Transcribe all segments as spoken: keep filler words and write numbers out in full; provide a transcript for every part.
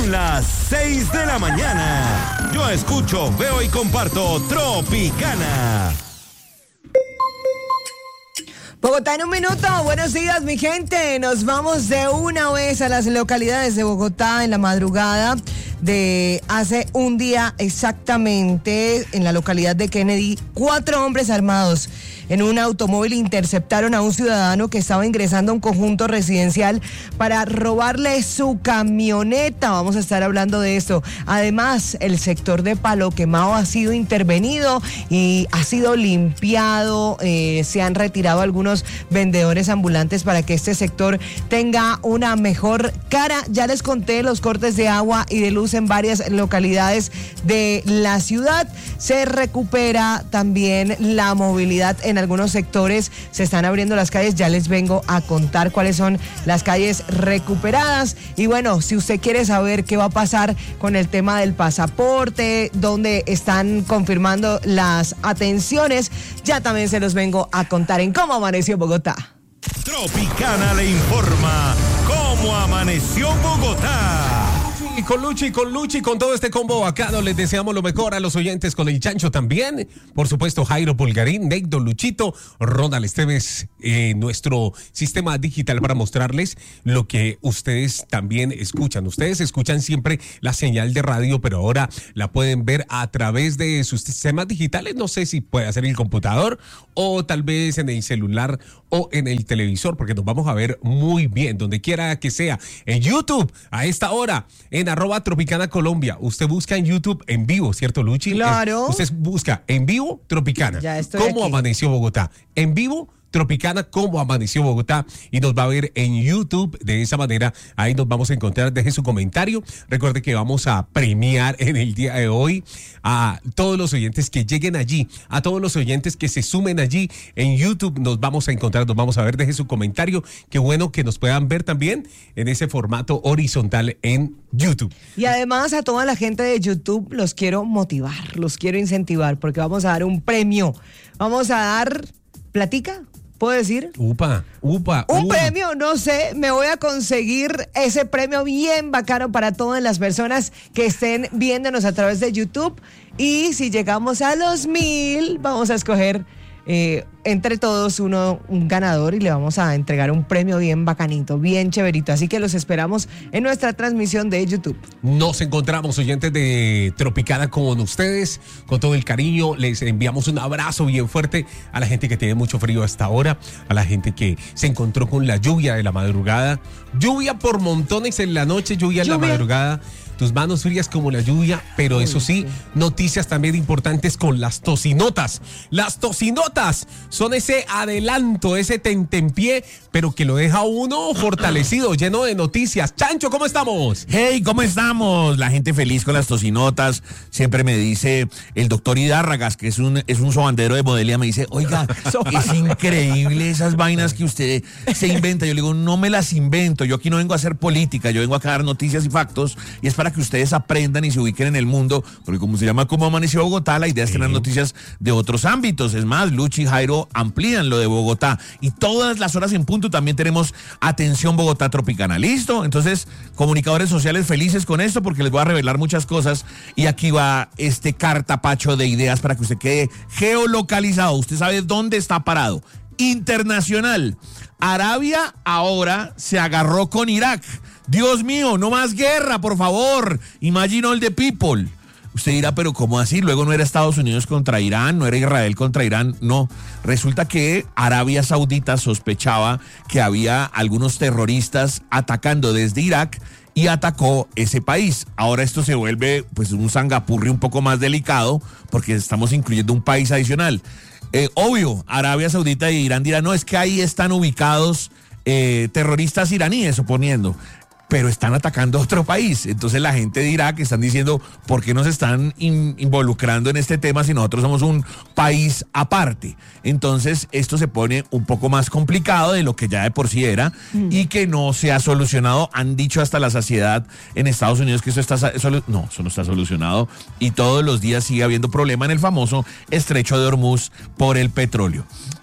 Son las seis de la mañana. Yo escucho, veo y comparto Tropicana. Bogotá en un minuto. Buenos días, mi gente. Nos vamos de una vez a las localidades de Bogotá en la madrugada de hace un día exactamente. En la localidad de Kennedy, cuatro hombres armados en un automóvil interceptaron a un ciudadano que estaba ingresando a un conjunto residencial para robarle su camioneta. Vamos a estar hablando de esto. Además, el sector de Palo Quemado ha sido intervenido y ha sido limpiado. Eh, se han retirado algunos vendedores ambulantes para que este sector tenga una mejor cara. Ya les conté los cortes de agua y de luz en varias localidades de la ciudad. Se recupera también la movilidad en algunos sectores, se están abriendo las calles, ya les vengo a contar cuáles son las calles recuperadas. Y bueno, si usted quiere saber qué va a pasar con el tema del pasaporte, donde están confirmando las atenciones, ya también se los vengo a contar en Cómo Amaneció Bogotá. Tropicana le informa cómo amaneció Bogotá. Y con Luchi, con Luchi, con todo este combo bacano, les deseamos lo mejor a los oyentes, con el Chancho también. Por supuesto, Jairo Pulgarín, Neito, Luchito, Ronald Esteves, eh, nuestro sistema digital para mostrarles lo que ustedes también escuchan. Ustedes escuchan siempre la señal de radio, pero ahora la pueden ver a través de sus sistemas digitales. No sé si puede ser el computador o tal vez en el celular o en el televisor, porque nos vamos a ver muy bien, donde quiera que sea. En YouTube, a esta hora, en arroba Tropicana Colombia. Usted busca en YouTube en vivo, ¿cierto, Luchi? Claro. Usted busca en vivo Tropicana. Ya estoy ¿Cómo aquí. amaneció Bogotá? En vivo Tropicana, cómo amaneció Bogotá, y nos va a ver en YouTube. De esa manera, ahí nos vamos a encontrar. Deje su comentario. Recuerde que vamos a premiar en el día de hoy a todos los oyentes que lleguen allí, a todos los oyentes que se sumen allí en YouTube. Nos vamos a encontrar, nos vamos a ver. Deje su comentario. Qué bueno que nos puedan ver también en ese formato horizontal en YouTube. Y además a toda la gente de YouTube los quiero motivar, los quiero incentivar, porque vamos a dar un premio. Vamos a dar platica, ¿puedo decir? Upa, upa. Un uh. premio, no sé, me voy a conseguir ese premio bien bacano para todas las personas que estén viéndonos a través de YouTube. Y si llegamos a los mil, vamos a escoger eh, entre todos uno, un ganador, y le vamos a entregar un premio bien bacanito, bien chéverito. Así que los esperamos en nuestra transmisión de YouTube. Nos encontramos, oyentes de Tropicana, con ustedes, con todo el cariño. Les enviamos un abrazo bien fuerte a la gente que tiene mucho frío hasta ahora, a la gente que se encontró con la lluvia de la madrugada. Lluvia por montones en la noche, lluvia, lluvia. en la madrugada. Tus manos frías como la lluvia, pero eso sí, noticias también importantes con las tocinotas. Las tocinotas son ese adelanto, ese tentempié, pero que lo deja uno fortalecido, lleno de noticias. Chancho, ¿cómo estamos? Hey, ¿cómo estamos? La gente feliz con las tocinotas. Siempre me dice el doctor Hidárragas, que es un, es un sobandero de Modelia, me dice, oiga, es increíble esas vainas que usted se inventa. Yo le digo, no me las invento, yo aquí no vengo a hacer política, yo vengo acá a dar noticias y factos, y es para que ustedes aprendan y se ubiquen en el mundo, porque como se llama Cómo Amaneció Bogotá, la idea es tener noticias de otros ámbitos. Es más, Luchi y Jairo amplían lo de Bogotá, y todas las horas en punto también tenemos Atención Bogotá Tropicana. ¿Listo? Entonces, comunicadores sociales felices con esto, porque les voy a revelar muchas cosas, y aquí va este cartapacho de ideas para que usted quede geolocalizado. Usted sabe dónde está parado. Internacional. Arabia ahora se agarró con Irak. Dios mío, no más guerra, por favor. Imagine all the people. Usted dirá, pero ¿cómo así? Luego no era Estados Unidos contra Irán, no era Israel contra Irán. No, resulta que Arabia Saudita sospechaba que había algunos terroristas atacando desde Irak y atacó ese país. Ahora esto se vuelve pues un sangapurri un poco más delicado, porque estamos incluyendo un país adicional. Eh, obvio, Arabia Saudita e Irán dirán, no, es que ahí están ubicados eh, terroristas iraníes, suponiendo, pero están atacando a otro país. Entonces la gente dirá que están diciendo, ¿por qué nos están in- involucrando en este tema si nosotros somos un país aparte? Entonces esto se pone un poco más complicado de lo que ya de por sí era, mm. y que no se ha solucionado. Han dicho hasta la saciedad en Estados Unidos que eso está solu- no, eso no está solucionado, y todos los días sigue habiendo problema en el famoso estrecho de Hormuz por el petróleo.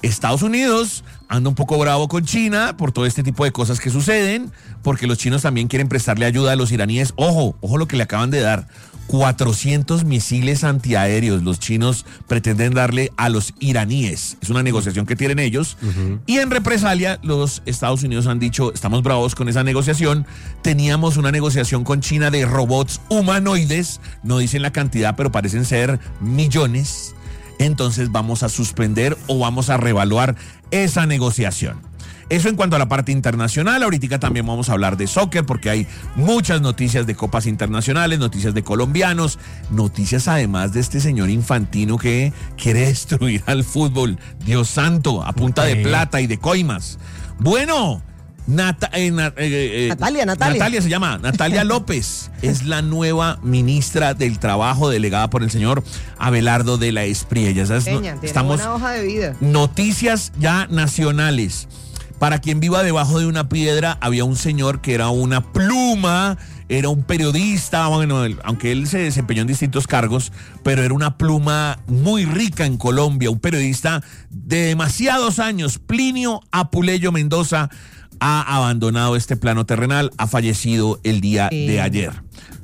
Estados Unidos anda un poco bravo con China por todo este tipo de cosas que suceden, porque los chinos también quieren prestarle ayuda a los iraníes. Ojo, ojo lo que le acaban de dar. cuatrocientos misiles antiaéreos los chinos pretenden darle a los iraníes. Es una negociación que tienen ellos. Uh-huh. Y en represalia, los Estados Unidos han dicho, estamos bravos con esa negociación. Teníamos una negociación con China de robots humanoides. No dicen la cantidad, pero parecen ser millones. Entonces vamos a suspender o vamos a reevaluar esa negociación. Eso en cuanto a la parte internacional. Ahorita también vamos a hablar de soccer porque hay muchas noticias de copas internacionales, noticias de colombianos, noticias además de este señor Infantino que quiere destruir al fútbol. Dios santo, a punta okay. de plata y de coimas. Bueno, Nata, eh, na, eh, eh, Natalia, Natalia. Natalia se llama, Natalia López. Es la nueva ministra del Trabajo delegada por el señor Abelardo de la Espriella. Peña, no, estamos una hoja de vida. Noticias ya nacionales. Para quien viva debajo de una piedra, había un señor que era una pluma, era un periodista, bueno, aunque él se desempeñó en distintos cargos, pero era una pluma muy rica en Colombia, un periodista de demasiados años. Plinio Apuleyo Mendoza ha abandonado este plano terrenal, ha fallecido el día sí. de ayer.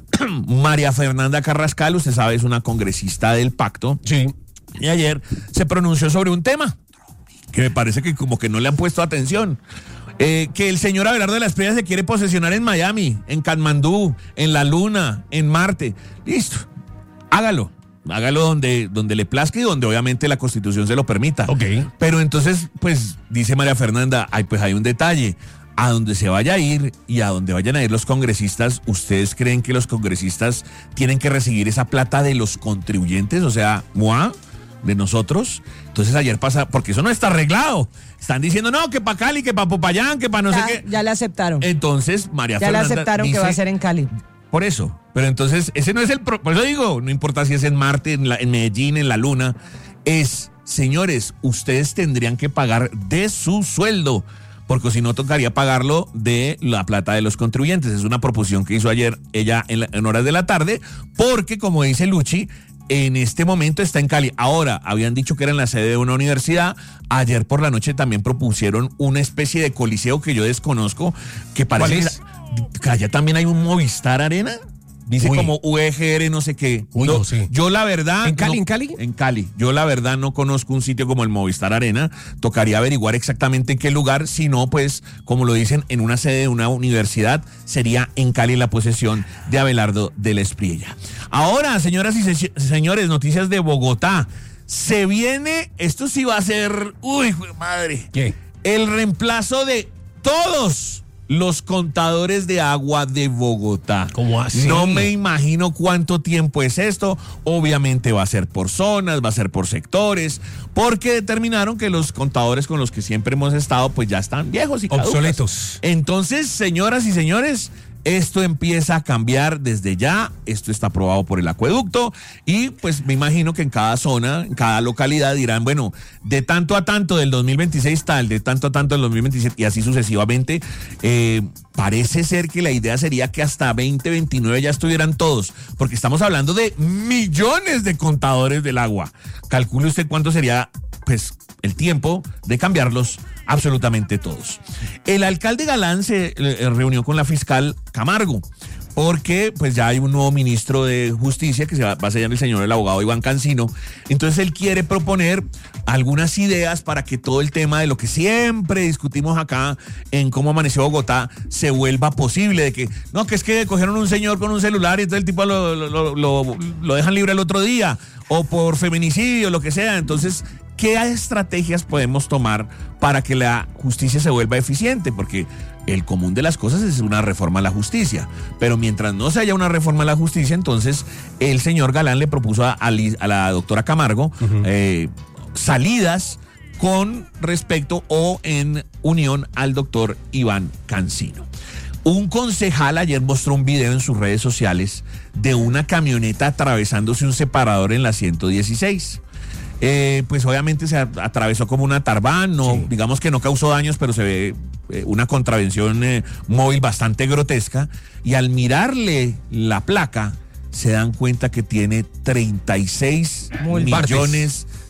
María Fernanda Carrascal, usted sabe, es una congresista del Pacto. Sí. Y ayer se pronunció sobre un tema que me parece que como que no le han puesto atención. Eh, que el señor Abelardo de la Espriella se quiere posesionar en Miami, en Katmandú, en la Luna, en Marte. Listo, hágalo. Hágalo donde, donde le plazca y donde obviamente la Constitución se lo permita. Ok. Pero entonces, pues, dice María Fernanda, ay, pues hay un detalle. A donde se vaya a ir y a donde vayan a ir los congresistas, ¿ustedes creen que los congresistas tienen que recibir esa plata de los contribuyentes? O sea, ¿mua? De nosotros. Entonces ayer pasa, porque eso no está arreglado. Están diciendo, no, que para Cali, que para Popayán, que para no ya, sé qué. Ya le aceptaron. Entonces, María ya Fernanda le aceptaron dice, que va a ser en Cali. Por eso. Pero entonces, ese no es el... Pro, por eso digo, no importa si es en Marte, en, la, en Medellín, en la Luna. Es, señores, ustedes tendrían que pagar de su sueldo, porque si no tocaría pagarlo de la plata de los contribuyentes. Es una proposición que hizo ayer ella en, la, en horas de la tarde, porque como dice Luchi, en este momento está en Cali. Ahora, habían dicho que era en la sede de una universidad. Ayer por la noche también propusieron una especie de coliseo que yo desconozco, que parece ¿Cuál es? que, que allá también hay un Movistar Arena. Dice Uy. como U E G R, no sé qué. Uy, no, no, sí. Yo la verdad... ¿En Cali, no, en Cali? En Cali. Yo la verdad no conozco un sitio como el Movistar Arena. Tocaría averiguar exactamente en qué lugar. Si no, pues, como lo dicen, en una sede de una universidad, sería en Cali la posesión de Abelardo de la Espriella. Ahora, señoras y se- señores, noticias de Bogotá. Se viene, esto sí va a ser... Uy, madre. ¿Qué? El reemplazo de todos los contadores de agua de Bogotá. ¿Cómo así? No me imagino cuánto tiempo es esto. Obviamente va a ser por zonas, va a ser por sectores, porque determinaron que los contadores con los que siempre hemos estado pues ya están viejos y caducos. Obsoletos. Entonces, señoras y señores, esto empieza a cambiar desde ya. Esto está aprobado por el acueducto y pues me imagino que en cada zona, en cada localidad dirán, bueno, de tanto a tanto del dos mil veintiséis tal, de tanto a tanto del dos mil veintisiete y así sucesivamente. Eh, parece ser que la idea sería que hasta veinte veintinueve ya estuvieran todos, porque estamos hablando de millones de contadores del agua. Calcule usted cuánto sería, pues, el tiempo de cambiarlos absolutamente todos. El alcalde Galán se eh, reunió con la fiscal Camargo, porque pues ya hay un nuevo ministro de Justicia que se va, va a ser el señor el abogado Iván Cancino. Entonces él quiere proponer algunas ideas para que todo el tema de lo que siempre discutimos acá en Cómo Amaneció Bogotá se vuelva posible, de que no, que es que cogieron un señor con un celular y entonces el tipo lo, lo, lo, lo dejan libre el otro día, o por feminicidio, lo que sea. Entonces, ¿qué estrategias podemos tomar para que la justicia se vuelva eficiente? Porque el común de las cosas es una reforma a la justicia. Pero mientras no se haya una reforma a la justicia, entonces el señor Galán le propuso a, a, a la doctora Camargo uh-huh. eh, salidas con respecto o en unión al doctor Iván Cancino. Un concejal ayer mostró un video en sus redes sociales de una camioneta atravesándose un separador en la ciento dieciséis. Eh, pues obviamente se atravesó como una Tarban, no, sí. digamos que no causó daños, pero se ve eh, una contravención eh, móvil bastante grotesca, y al mirarle la placa se dan cuenta que tiene treinta y seis millones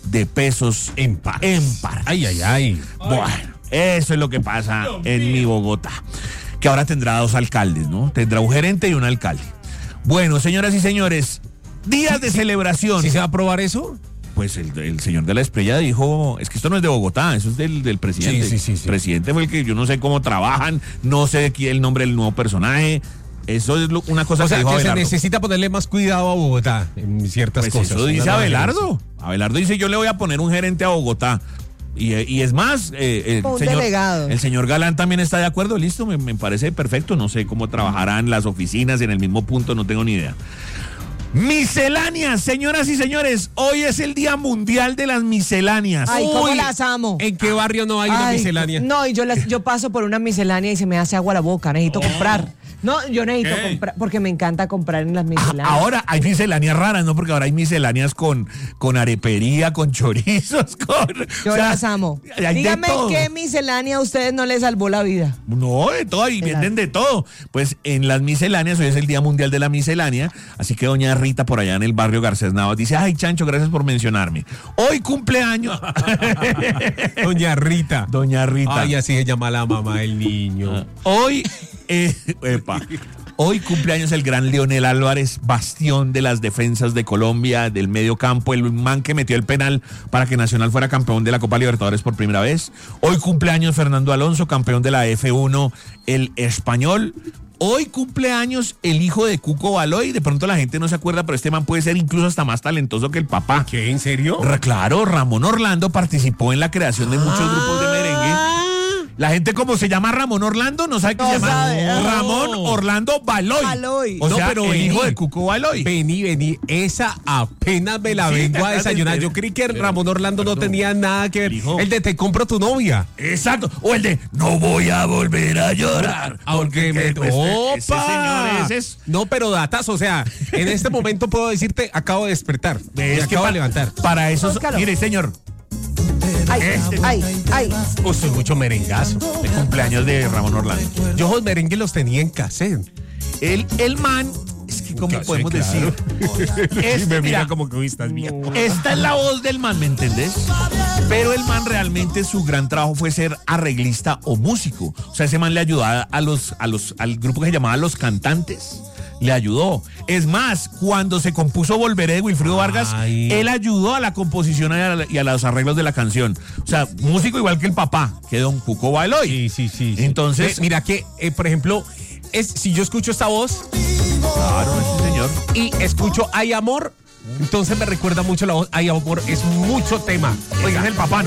de pesos En par. En par. Ay, ay, ay. Bueno, eso es lo que pasa en mi Bogotá, que ahora tendrá dos alcaldes, ¿no? Tendrá un gerente y un alcalde. Bueno, señoras y señores, días de celebración. ¿Sí se va a aprobar eso? Pues el, el señor de la Espriella dijo, es que esto no es de Bogotá, eso es del, del presidente. Sí, sí, sí, sí. El presidente fue el que yo no sé cómo trabajan, no sé quién el nombre del nuevo personaje. Eso es lo, una cosa O sea, que dijo que se Abelardo. necesita ponerle más cuidado a Bogotá en ciertas Pues cosas. eso dice Una Abelardo. Abelardo dice, yo le voy a poner un gerente a Bogotá. Y, y es más, eh, el, Un señor, delegado. el señor Galán también está de acuerdo. Listo, me, me parece perfecto. No sé cómo trabajarán las oficinas en el mismo punto, no tengo ni idea. Misceláneas, señoras y señores, hoy es el Día Mundial de las Misceláneas. Ay, ¿cómo Uy, las amo? ¿En qué barrio no hay una Ay, miscelánea? No, y yo, las, yo paso por una miscelánea y se me hace agua la boca. Necesito comprar. No, yo necesito ¿Qué? comprar porque me encanta comprar en las misceláneas. Ahora hay misceláneas raras, ¿no? Porque ahora hay misceláneas con, con arepería, con chorizos, con... Yo o sea, las amo. hay de Dígame todo. qué miscelánea a ustedes no les salvó la vida. No, de todo, y venden de todo. Pues en las misceláneas, hoy es el Día Mundial de la Miscelánea, así que doña Rita por allá en el barrio Garcés Navas dice, ay, Chancho, gracias por mencionarme. Hoy cumpleaños. Doña Rita. Doña Rita. Ay, así se llama la mamá del niño. Hoy, eh, epa, hoy cumpleaños el gran Leonel Álvarez, bastión de las defensas de Colombia, del medio campo, el man que metió el penal para que Nacional fuera campeón de la Copa Libertadores por primera vez. Hoy cumpleaños Fernando Alonso, campeón de la F uno, el español. Hoy cumpleaños el hijo de Cuco Baloy. De pronto la gente no se acuerda, pero este man puede ser incluso hasta más talentoso que el papá. ¿Qué? ¿En serio? Ra- Claro, Ramón Orlando participó en la creación de muchos grupos de merengue. La gente, como se llama Ramón Orlando, no sabe que No se llama sabe. Ramón Orlando Baloy. Baloy. O No, sea, pero el vení. hijo de Cuco Baloy. Vení, vení. Esa apenas me la Sí, vengo a apenas desayunar. me- Yo creí que pero- Ramón Orlando no perdón. tenía nada que ver. Hijo. El de te compro tu novia. Exacto. O el de no voy a volver a llorar. Aunque me... pues, ¡Opa! ese señor ese es... No, pero datas, o sea, en este momento puedo decirte, acabo de despertar. Me Es que acabo pa- de levantar. Para eso, Búscalo. mire, señor, Ay, Este- ay, ay. Uy, soy mucho merengazo. el cumpleaños de Ramón Orlando. Yo los merengues los tenía en cassette. El, el man, es que cómo Casi, podemos claro. decir. Y me mira mira, como que hoy estás viejo. esta es la voz del man, ¿me entendés? Pero el man realmente su gran trabajo fue ser arreglista o músico. O sea, ese man le ayudaba a los, a los, al grupo que se llamaba Los Cantantes. Le ayudó. Es más, cuando se compuso Volveré de Wilfrido Vargas, Ay. él ayudó a la composición y a, la- y a los arreglos de la canción. O sea, músico igual que el papá, que don Cuco Baloy. Sí, sí, sí. sí. Entonces- Eh, mira que, eh, por ejemplo, es, si yo escucho esta voz Claro, ese señor. y escucho Hay Amor, entonces me recuerda mucho la voz Hay Amor. Es mucho tema. Oiga, es el papá, ¿no?